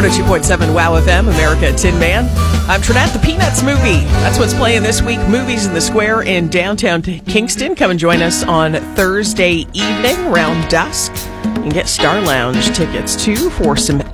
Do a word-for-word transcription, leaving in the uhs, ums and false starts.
one oh two point seven WOW F M, America Tin Man. I'm Trinette. The Peanuts movie. That's what's playing this week. Movies in the Square in downtown Kingston. Come and join us on Thursday evening around dusk. You can get Star Lounge tickets, too, for some